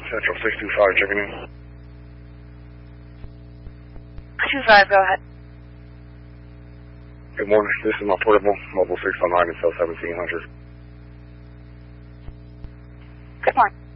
Central 625, checking in. 25, go ahead. Good morning. This is my portable, mobile 609 until 1700. Good morning.